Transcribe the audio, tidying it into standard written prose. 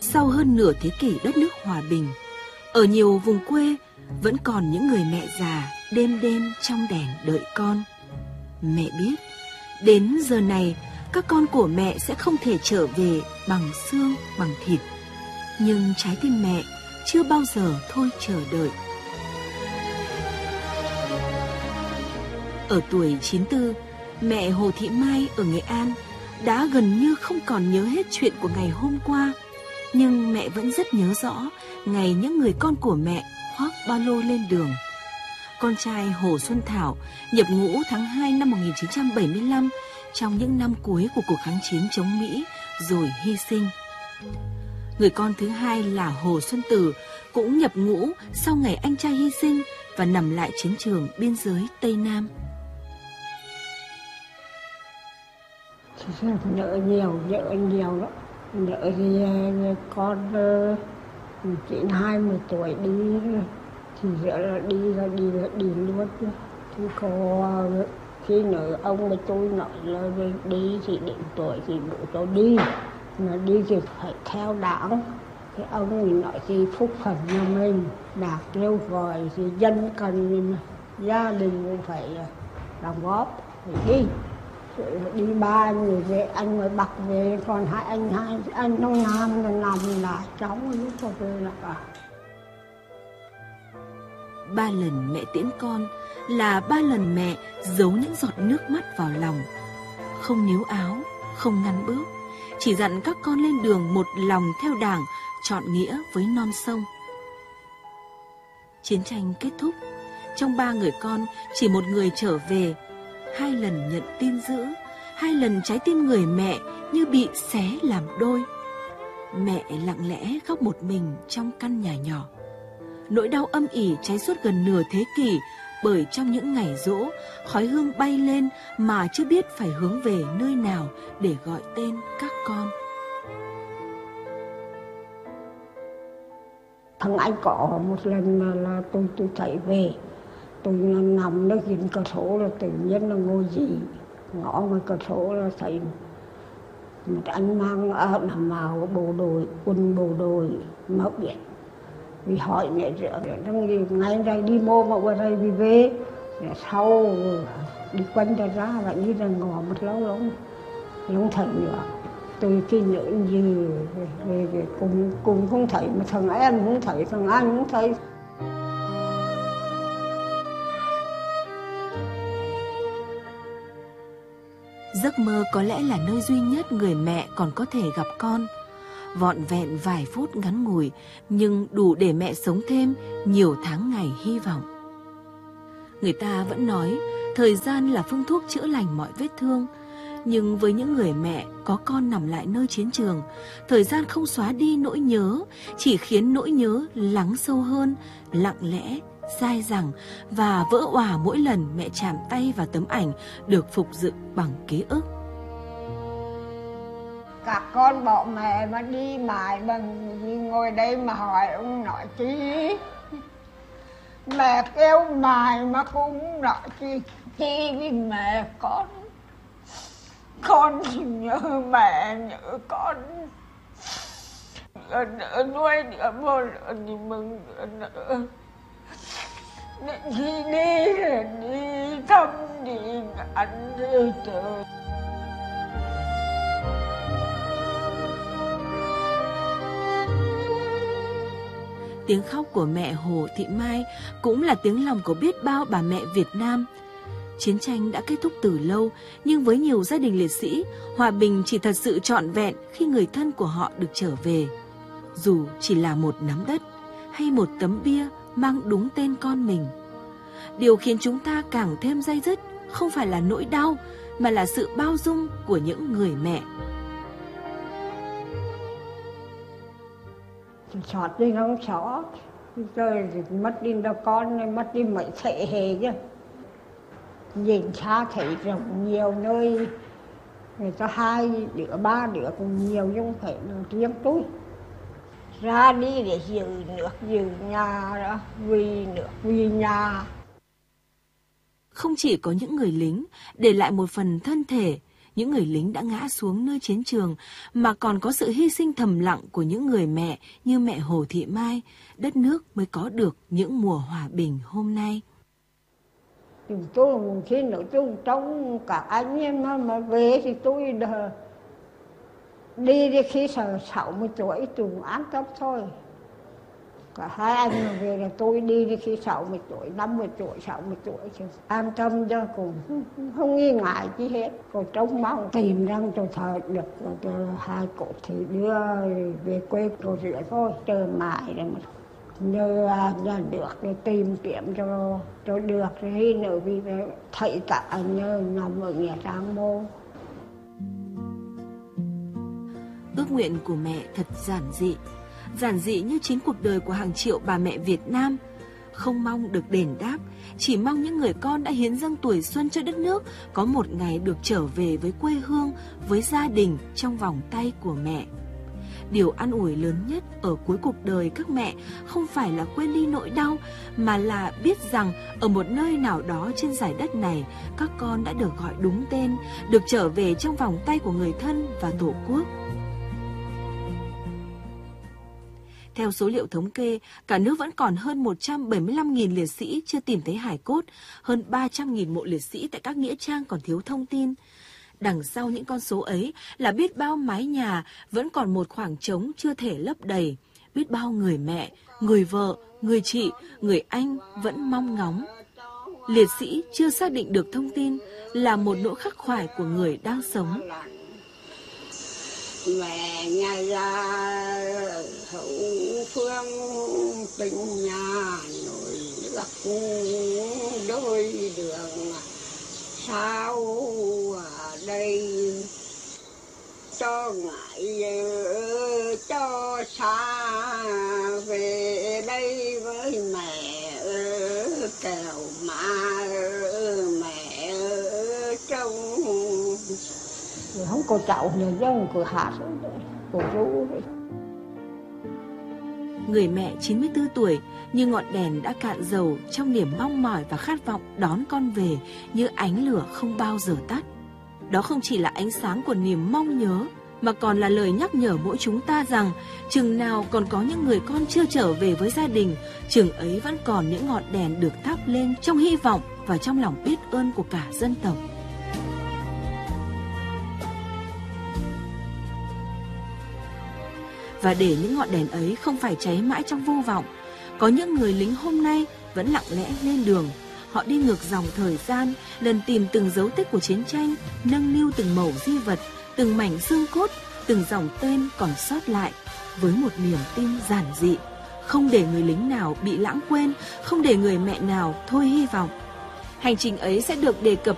Sau hơn nửa thế kỷ đất nước hòa bình, ở nhiều vùng quê vẫn còn những người mẹ già đêm đêm trong đèn đợi con. Mẹ biết, đến giờ này các con của mẹ sẽ không thể trở về bằng xương, bằng thịt. Nhưng trái tim mẹ chưa bao giờ thôi chờ đợi. Ở tuổi 94, mẹ Hồ Thị Mai ở Nghệ An đã gần như không còn nhớ hết chuyện của ngày hôm qua. Nhưng mẹ vẫn rất nhớ rõ ngày những người con của mẹ khoác ba lô lên đường. Con trai Hồ Xuân Thảo nhập ngũ tháng 2 năm 1975 trong những năm cuối của cuộc kháng chiến chống Mỹ rồi hy sinh. Người con thứ hai là Hồ Xuân Từ cũng nhập ngũ sau ngày anh trai hy sinh và nằm lại chiến trường biên giới Tây Nam. Nợ nhiều đó. Nợ thì con chỉ 20 tuổi đi thì giờ là đi luôn. Thì có khi nợ ông mà tôi nói là đi thì đến tuổi thì đủ cho đi, mà đi thì phải theo đảng. Thì ông mình nói thì phúc phần nhà mình đạt kêu gọi thì dân cần, gia đình cũng phải đóng góp phải đi. Đi ba người về, anh mới bắt về, còn hai anh trong Nam là nằm lại cháu lúc có về là cả. 3 lần mẹ tiễn con là 3 lần mẹ giấu những giọt nước mắt vào lòng. Không níu áo, không ngăn bước, chỉ dặn các con lên đường một lòng theo Đảng, trọn nghĩa với non sông. Chiến tranh kết thúc, trong 3 người con chỉ một người trở về. 2 lần nhận tin dữ, 2 lần trái tim người mẹ như bị xé làm đôi. Mẹ lặng lẽ khóc một mình trong căn nhà nhỏ. Nỗi đau âm ỉ cháy suốt gần nửa thế kỷ, bởi trong những ngày giỗ, khói hương bay lên mà chưa biết phải hướng về nơi nào để gọi tên các con. Thằng anh có một lần là tôi chạy về, tôi nằm nó nhìn cửa sổ là tự nhiên là ngồi dị, ngõ ngoài cửa sổ là thấy một anh mang nằm vào bộ đội, quân bộ đội màu biển. Vì hỏi mẹ rửa ngay đây đi mua mà qua đây vì về, sau đi quanh ra và như là ngỏ một lâu lắm không thấy nữa. Tôi khi nhớ gì về cùng không thấy, mà thằng em không thấy, thằng anh không thấy. Giấc mơ có lẽ là nơi duy nhất người mẹ còn có thể gặp con. Vọn vẹn vài phút ngắn ngủi, nhưng đủ để mẹ sống thêm nhiều tháng ngày hy vọng. Người ta vẫn nói thời gian là phương thuốc chữa lành mọi vết thương. Nhưng với những người mẹ có con nằm lại nơi chiến trường, thời gian không xóa đi nỗi nhớ, chỉ khiến nỗi nhớ lắng sâu hơn, lặng lẽ, dai dẳng và vỡ òa mỗi lần mẹ chạm tay vào tấm ảnh được phục dựng bằng ký ức. Các con bỏ mẹ mà đi mãi bằng gì, ngồi đây mà hỏi ông nói chi. Mẹ kêu mãi mà cũng nói chi vì mẹ con nhớ mẹ, nhớ con. Nữa nuôi nữa một thì mừng nữa. Đi rồi đi thăm đi ăn rồi trời. Tiếng khóc của mẹ Hồ Thị Mai cũng là tiếng lòng của biết bao bà mẹ Việt Nam. Chiến tranh đã kết thúc từ lâu, nhưng với nhiều gia đình liệt sĩ, hòa bình chỉ thật sự trọn vẹn khi người thân của họ được trở về. Dù chỉ là một nắm đất hay một tấm bia mang đúng tên con mình. Điều khiến chúng ta càng thêm day dứt không phải là nỗi đau, mà là sự bao dung của những người mẹ. Xót đi không xót, rồi mất đi đâu con, mất đi mấy thế hệ chứ. Nhìn xa thấy rộng nhiều nơi, người ta 2 đứa 3 đứa cũng nhiều, nhưng phải là riêng tôi. Ra đi để giữ nước, giữ nhà đó, vì nước, vì nhà. Không chỉ có những người lính để lại một phần thân thể, những người lính đã ngã xuống nơi chiến trường, mà còn có sự hy sinh thầm lặng của những người mẹ như mẹ Hồ Thị Mai, đất nước mới có được những mùa hòa bình hôm nay. Tôi khi nữa tôi trong cả anh em mà về thì tôi đi khi 60 tuổi tôi an tâm thôi. Cả hai anh mà về là tôi đi khi 60 tuổi, 50 tuổi, 60 tuổi thì an tâm cho cũng không nghi ngại gì hết. Còn trông mong tìm rằng tôi thở được hai cốt thì đưa về quê tôi rửa thôi, chờ mãi rồi mà. Nhờ nhà được để tìm kiếm cho được thì nữa vì thầy cả nhờ nằm ở nhà Trang Mô. Ước nguyện của mẹ thật giản dị như chính cuộc đời của hàng triệu bà mẹ Việt Nam. Không mong được đền đáp, chỉ mong những người con đã hiến dâng tuổi xuân cho đất nước có một ngày được trở về với quê hương, với gia đình trong vòng tay của mẹ. Điều an ủi lớn nhất ở cuối cuộc đời các mẹ không phải là quên đi nỗi đau, mà là biết rằng ở một nơi nào đó trên giải đất này, các con đã được gọi đúng tên, được trở về trong vòng tay của người thân và Tổ quốc. Theo số liệu thống kê, cả nước vẫn còn hơn 175.000 liệt sĩ chưa tìm thấy hài cốt, hơn 300.000 mộ liệt sĩ tại các nghĩa trang còn thiếu thông tin. Đằng sau những con số ấy là biết bao mái nhà vẫn còn một khoảng trống chưa thể lấp đầy, biết bao người mẹ, người vợ, người chị, người anh vẫn mong ngóng. Liệt sĩ chưa xác định được thông tin là một nỗi khắc khoải của người đang sống. Mẹ nhà ra hậu phương tình nhà nổi nước đôi đường sao ở đây cho ngại cho xa về đây với mẹ kèo mà mẹ trông không có cháu nhiều dân của hạt của rú. Người mẹ 94 tuổi như ngọn đèn đã cạn dầu trong niềm mong mỏi và khát vọng đón con về như ánh lửa không bao giờ tắt. Đó không chỉ là ánh sáng của niềm mong nhớ, mà còn là lời nhắc nhở mỗi chúng ta rằng chừng nào còn có những người con chưa trở về với gia đình, chừng ấy vẫn còn những ngọn đèn được thắp lên trong hy vọng và trong lòng biết ơn của cả dân tộc. Và để những ngọn đèn ấy không phải cháy mãi trong vô vọng, có những người lính hôm nay vẫn lặng lẽ lên đường. Họ đi ngược dòng thời gian, lần tìm từng dấu tích của chiến tranh, nâng niu từng mẩu di vật, từng mảnh xương cốt, từng dòng tên còn sót lại, với một niềm tin giản dị, không để người lính nào bị lãng quên, không để người mẹ nào thôi hy vọng. Hành trình ấy sẽ được đề cập